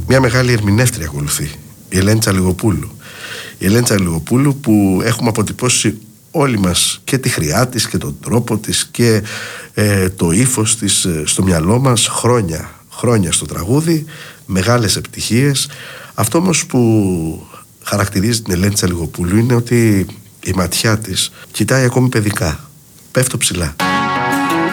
Μια μεγάλη ερμηνεύτρια ακολουθεί, η Ελένη Τσαλιγοπούλου. Η Ελένη Τσαλιγοπούλου που έχουμε αποτυπώσει όλοι μας και τη χρειά της και τον τρόπο της και το ύφος της στο μυαλό μας χρόνια στο τραγούδι, μεγάλες επιτυχίες. Αυτό όμως που χαρακτηρίζει την Ελένη Τσαλιγοπούλου είναι ότι η ματιά της κοιτάει ακόμη παιδικά. Πέφτω ψηλά.